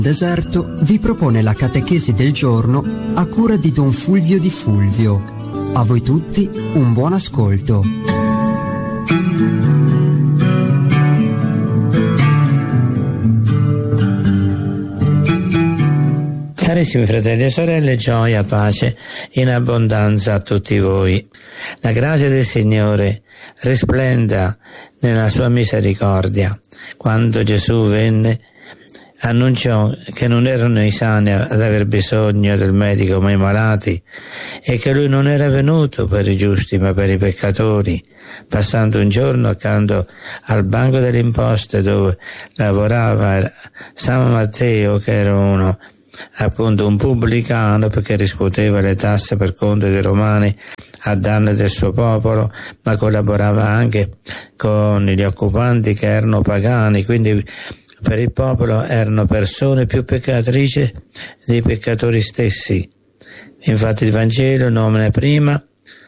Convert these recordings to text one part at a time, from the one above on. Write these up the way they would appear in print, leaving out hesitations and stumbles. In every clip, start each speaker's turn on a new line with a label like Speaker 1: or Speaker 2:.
Speaker 1: Deserto vi propone la catechesi del giorno a cura di Don Fulvio Di Fulvio. A voi tutti un buon ascolto.
Speaker 2: Carissimi fratelli e sorelle, gioia, pace in abbondanza a tutti voi. La grazia del Signore risplenda nella sua misericordia. Quando Gesù venne, annunciò che non erano i sani ad aver bisogno del medico ma i malati, e che lui non era venuto per i giusti ma per i peccatori. Passando un giorno accanto al banco delle imposte dove lavorava San Matteo, che era appunto un pubblicano, perché riscuoteva le tasse per conto dei romani a danno del suo popolo, ma collaborava anche con gli occupanti che erano pagani, quindi per il popolo erano persone più peccatrici dei peccatori stessi. Infatti il Vangelo nomina prima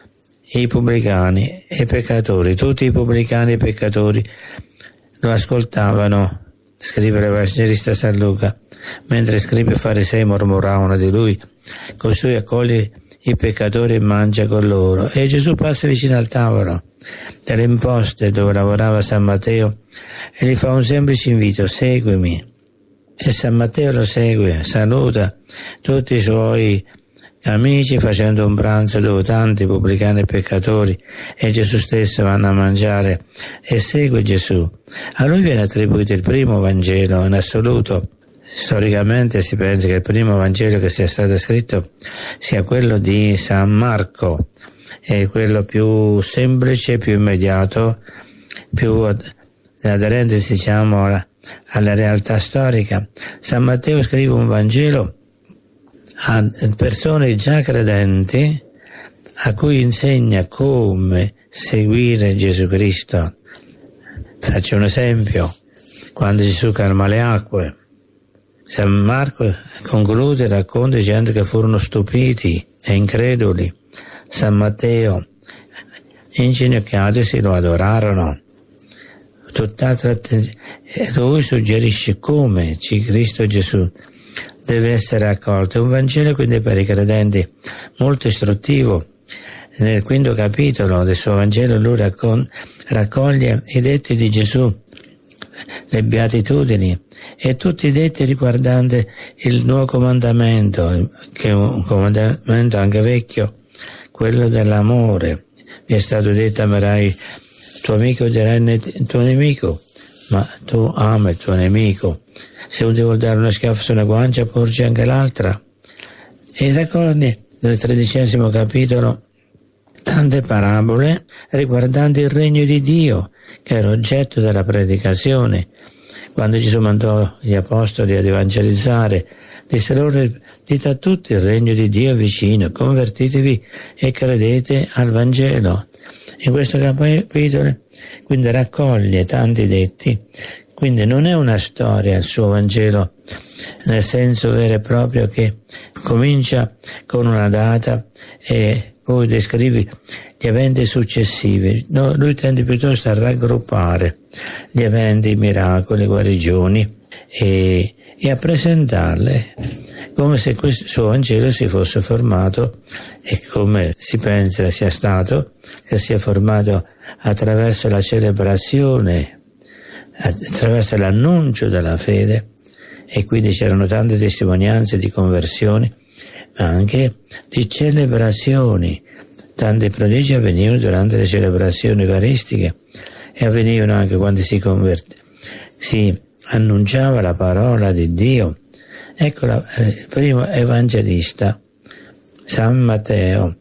Speaker 2: i pubblicani e i peccatori. Tutti i pubblicani e i peccatori lo ascoltavano, scrive l'Evangelista San Luca, mentre scribe i farisei mormoravano di lui: costui accoglie i peccatori e mangia con loro. E Gesù passa vicino al tavolo delle imposte dove lavorava San Matteo e gli fa un semplice invito: seguimi. E San Matteo lo segue, saluta tutti i suoi amici facendo un pranzo dove tanti pubblicani e peccatori e Gesù stesso vanno a mangiare, e segue Gesù. A lui viene attribuito il primo Vangelo in assoluto. Storicamente si pensa che il primo Vangelo che sia stato scritto sia quello di San Marco, è quello più semplice, più immediato, più aderente, diciamo, alla realtà storica. San Matteo scrive un Vangelo a persone già credenti, a cui insegna come seguire Gesù Cristo. Faccio un esempio: quando Gesù calma le acque, San Marco conclude il racconto dicendo che furono stupiti e increduli. San Matteo, inginocchiatisi, lo adorarono. Tutt'altra attenzione. Lui suggerisce come Cristo Gesù deve essere accolto. È un Vangelo quindi per i credenti molto istruttivo. Nel 5° capitolo del suo Vangelo lui raccoglie i detti di Gesù, le beatitudini e tutti i detti riguardanti il nuovo comandamento, che è un comandamento anche vecchio, quello dell'amore. Vi è stato detto: amerai tuo amico, dirai il tuo nemico, ma tu ama il tuo nemico. Se uno ti vuol dare uno schiaffo sulla guancia, porgi anche l'altra. E raccoglie nel 13° capitolo tante parabole riguardanti il regno di Dio, che era oggetto della predicazione. Quando Gesù mandò gli apostoli ad evangelizzare, disse loro: dite a tutti, il regno di Dio è vicino, convertitevi e credete al Vangelo. In questo capitolo quindi raccoglie tanti detti, quindi non è una storia il suo Vangelo nel senso vero e proprio che comincia con una data e poi descrive gli eventi successivi. No, lui tende piuttosto a raggruppare gli eventi, i miracoli, le guarigioni e a presentarle come se questo suo Vangelo si fosse formato, e come si pensa sia stato, che sia formato attraverso la celebrazione, attraverso l'annuncio della fede, e quindi c'erano tante testimonianze di conversioni, ma anche di celebrazioni. Tanti prodigi avvenivano durante le celebrazioni eucaristiche e avvenivano anche quando si annunciava la parola di Dio. Ecco il primo evangelista, San Matteo,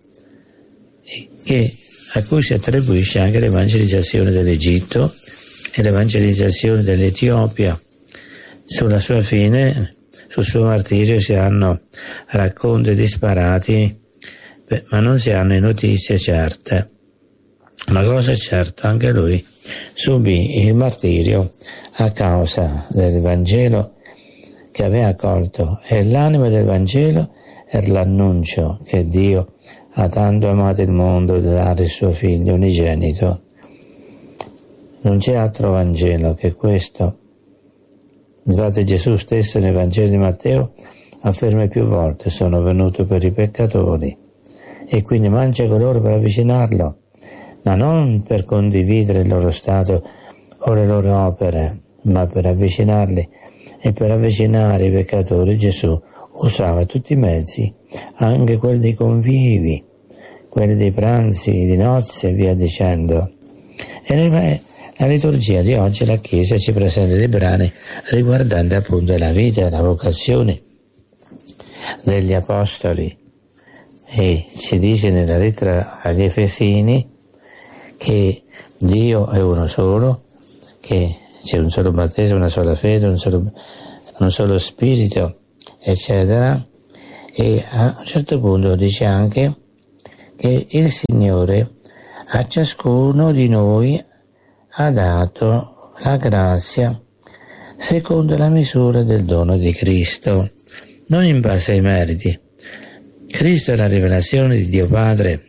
Speaker 2: a cui si attribuisce anche l'evangelizzazione dell'Egitto e l'evangelizzazione dell'Etiopia. Sulla sua fine, sul suo martirio, si hanno racconti disparati, ma non si hanno notizie certe. Una cosa è certa: anche lui subì il martirio a causa del Vangelo che aveva accolto, e l'anima del Vangelo era l'annuncio che Dio ha tanto amato il mondo da dare il suo figlio unigenito. Non c'è altro Vangelo che questo, Infatti Gesù stesso nel Vangelo di Matteo afferma più volte: sono venuto per i peccatori, e quindi mangia con loro per avvicinarlo, ma non per condividere il loro stato o le loro opere, ma per avvicinarli. E per avvicinare i peccatori Gesù usava tutti i mezzi, anche quelli dei convivi, quelli dei pranzi, di nozze e via dicendo. E la liturgia di oggi la Chiesa ci presenta dei brani riguardanti appunto la vita e la vocazione degli Apostoli, e ci dice nella lettera agli Efesini che Dio è uno solo, che c'è un solo battesimo, una sola fede, un solo spirito, eccetera. E a un certo punto dice anche che il Signore a ciascuno di noi ha dato la grazia secondo la misura del dono di Cristo, non in base ai meriti. Cristo è la rivelazione di Dio Padre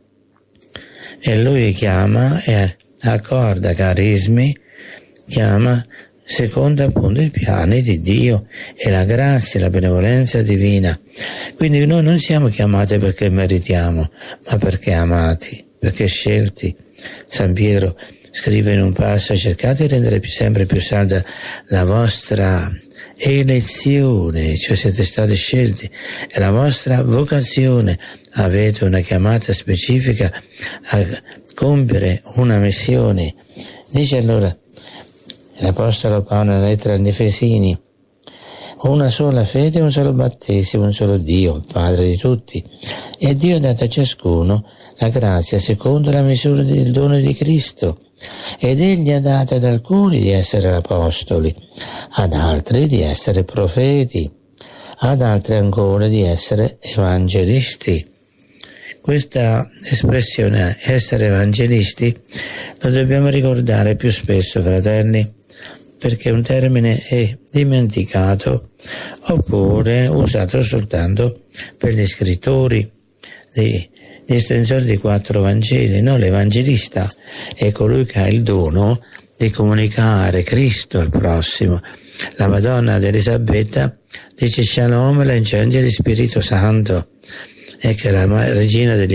Speaker 2: e Lui chiama e accorda carismi, chiama secondo appunto i piani di Dio e la grazia e la benevolenza divina. Quindi noi non siamo chiamati perché meritiamo, ma perché amati, perché scelti. San Pietro scrive in un passo: cercate di rendere sempre più salda la vostra elezione, cioè siete stati scelti, e la vostra vocazione, avete una chiamata specifica a compiere una missione. Dice allora l'Apostolo Paolo nella lettera agli Efesini: una sola fede, un solo battesimo, un solo Dio, Padre di tutti, e Dio ha dato a ciascuno la grazia secondo la misura del dono di Cristo, ed Egli ha dato ad alcuni di essere apostoli, ad altri di essere profeti, ad altri ancora di essere evangelisti. Questa espressione, essere evangelisti, lo dobbiamo ricordare più spesso, fratelli, perché un termine è dimenticato oppure usato soltanto per gli scrittori, gli estensori dei 4 Vangeli. No, l'evangelista è colui che ha il dono di comunicare Cristo al prossimo. La Madonna di Elisabetta dice Shalom, l'incendio di Spirito Santo, è che è la regina degli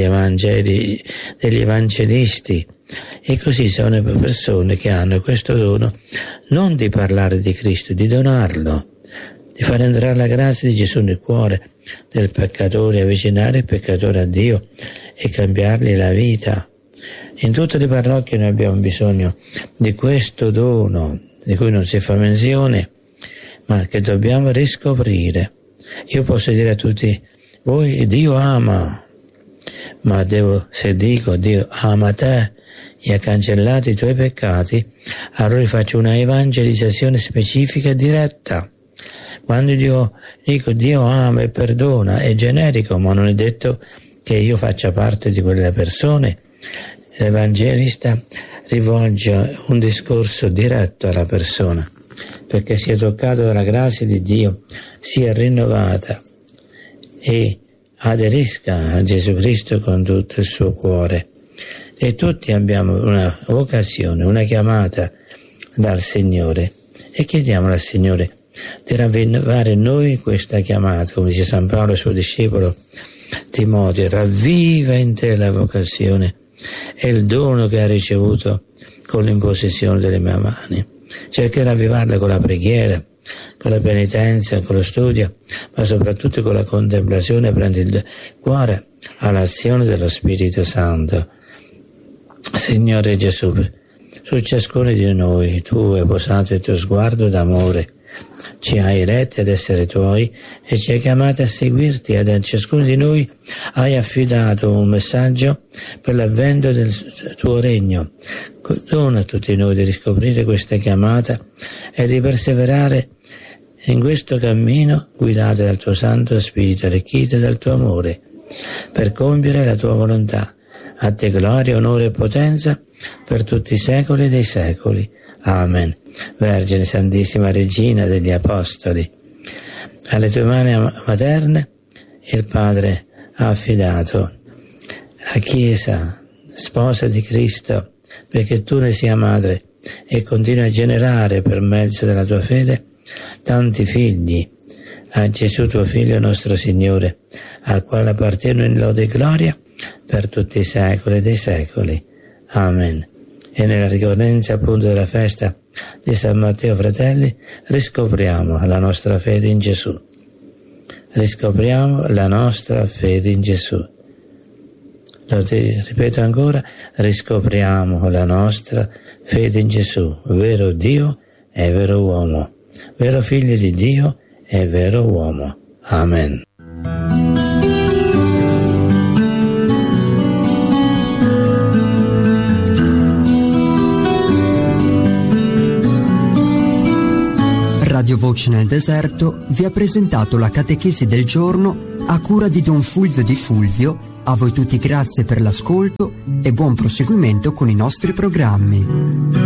Speaker 2: evangelisti. E così sono le persone che hanno questo dono non di parlare di Cristo, di donarlo, di far entrare la grazia di Gesù nel cuore del peccatore, avvicinare il peccatore a Dio e cambiargli la vita. In tutte le parrocchie noi abbiamo bisogno di questo dono, di cui non si fa menzione, ma che dobbiamo riscoprire. Io posso dire a tutti voi: Dio ama, ma se dico Dio ama te e ha cancellato i tuoi peccati, allora faccio una evangelizzazione specifica e diretta. Quando dico Dio ama e perdona, è generico, ma non è detto che io faccia parte di quelle persone. L'evangelista rivolge un discorso diretto alla persona, perché sia toccato dalla grazia di Dio, sia rinnovata e aderisca a Gesù Cristo con tutto il suo cuore. E tutti abbiamo una vocazione, una chiamata dal Signore, e chiediamo al Signore di ravvivare in noi questa chiamata, come dice San Paolo al suo discepolo Timoteo: ravviva in te la vocazione e il dono che ha ricevuto con l'imposizione delle mie mani. Cerca di ravvivarla con la preghiera, con la penitenza, con lo studio, ma soprattutto con la contemplazione. Prendi il cuore all'azione dello Spirito Santo. Signore Gesù, su ciascuno di noi tu hai posato il tuo sguardo d'amore, ci hai eletti ad essere tuoi e ci hai chiamati a seguirti, ed a ciascuno di noi hai affidato un messaggio per l'avvento del tuo regno. Dona a tutti noi di riscoprire questa chiamata e di perseverare in questo cammino guidato dal tuo Santo Spirito, arricchito dal tuo amore, per compiere la tua volontà. A te gloria, onore e potenza per tutti i secoli dei secoli. Amen. Vergine Santissima, Regina degli Apostoli, alle tue mani materne il Padre ha affidato la Chiesa, sposa di Cristo, perché tu ne sia madre e continui a generare per mezzo della tua fede tanti figli, a Gesù tuo Figlio nostro Signore, al quale appartiene in lode e gloria per tutti i secoli dei secoli. Amen. E nella ricorrenza appunto della festa di San Matteo, fratelli, riscopriamo la nostra fede in Gesù. Riscopriamo la nostra fede in Gesù. Lo ripeto ancora, riscopriamo la nostra fede in Gesù, vero Dio e vero uomo, vero Figlio di Dio e vero uomo. Amen.
Speaker 1: Radio Voce nel Deserto vi ha presentato la catechesi del giorno a cura di Don Fulvio Di Fulvio. A voi tutti grazie per l'ascolto e buon proseguimento con i nostri programmi.